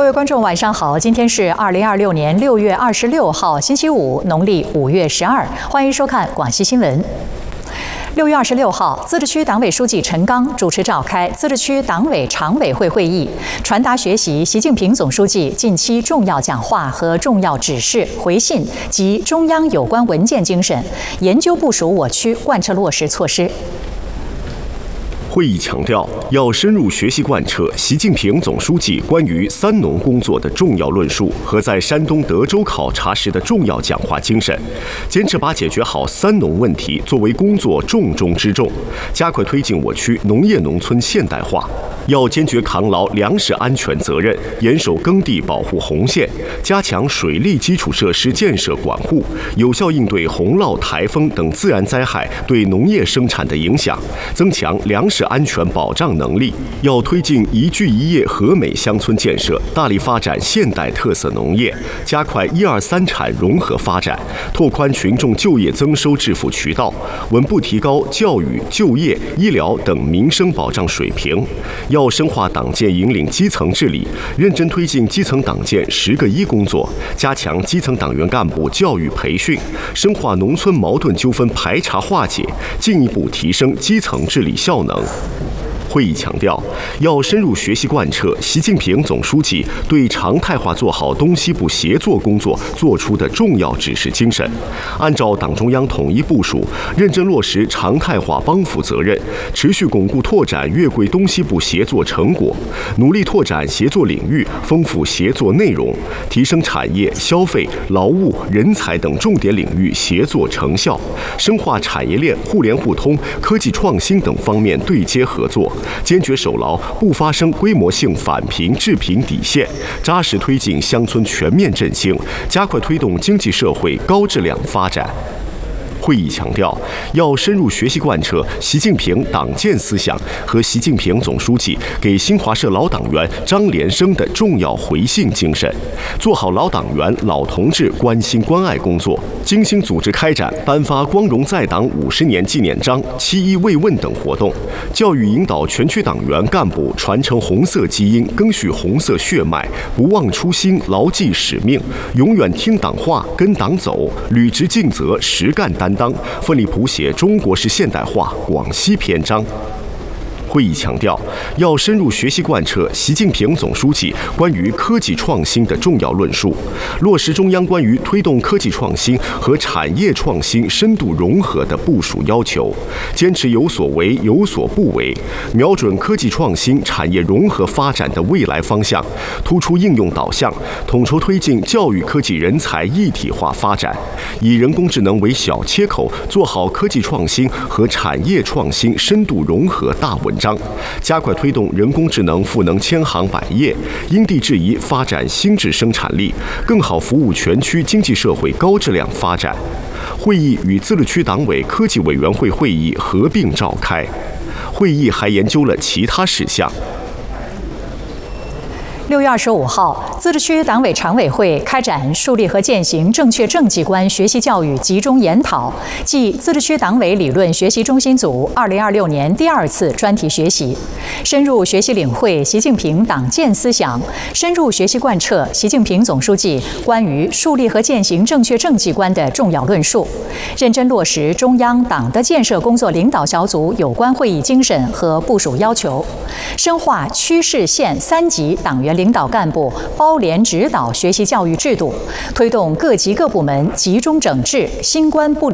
位观众，晚上好！今天是2026年6月26号，星期五，农历5月12。欢迎收看广西新闻。6月26号，自治区党委书记陈刚主持召开自治区党委常委会会议，传达学习习近平总书记近期重要讲话和重要指示、回信及中央有关文件精神，研究部署我区贯彻落实措施。 会议强调，要深入学习贯彻习近平总书记关于“三农”工作的重要论述和在山东德州考察时的重要讲话精神，坚持把解决好“三农”问题作为工作重中之重，加快推进我区农业农村现代化。要坚决扛牢粮食安全责任，严守耕地保护红线，加强水利基础设施建设管护，有效应对洪涝、台风等自然灾害对农业生产的影响，增强粮食安全保障能力。要推进宜居宜业和美乡村建设，大力发展现代特色农业，加快1、2、3产融合发展，拓宽群众就业增收致富渠道，稳步提高教育、就业、医疗等民生保障水平。要深化党建引领基层治理，认真推进基层党建10个1工作，加强基层党员干部教育培训，深化农村矛盾纠纷排查化解，进一步提升基层治理效能。会议强调，要深入学习贯彻习近平总书记对常态化做好东西部协作工作作出的重要指示精神，按照党中央统一部署，认真落实常态化帮扶责任，持续巩固拓展粤桂东西部协作成果，努力拓展协作领域，丰富协作内容，提升产业、消费、劳务、人才等重点领域协作成效，深化产业链互联互通、科技创新等方面对接合作。坚决守牢不发生规模性返贫致贫底线，扎实推进乡村全面振兴，加快推动经济社会高质量发展。会议强调，要深入学习贯彻习近平党建思想和习近平总书记给新华社老党员张连生的重要回信精神，做好老党员、老同志关心关爱工作，精心组织开展颁发光荣在党50年纪念章、7·1慰问等活动，教育引导全区党员干部传承红色基因，赓续红色血脉，不忘初心，牢记使命，永远听党话，跟党走，履职尽责，实干担当，奋力谱写中国式现代化广西篇章。会议强调，要深入学习贯彻习近平总书记关于科技创新的重要论述，落实中央关于推动科技创新和产业创新深度融合的部署要求，坚持有所为有所不为，瞄准科技创新产业融合发展的未来方向，突出应用导向，统筹推进教育科技人才一体化发展，以人工智能为小切口，做好科技创新和产业创新深度融合大文章，加快推动人工智能赋能千行百业，因地制宜发展新质生产力，更好服务全区经济社会高质量发展。会议与自治区党委科技委员会会议合并召开，会议还研究了其他事项。 6月25号，自治区党委常委会开展树立和践行正确政绩观学习教育集中研讨暨自治区党委理论学习中心组2026年第2次专题学习，深入学习领会习近平党建思想，深入学习贯彻习近平总书记关于树立和践行正确政绩观的重要论述，认真落实中央党的建设工作领导小组有关会议精神和部署要求，深化区市县3级党员领导干部包联指导学习教育制度，推动各级各部门集中整治新冠不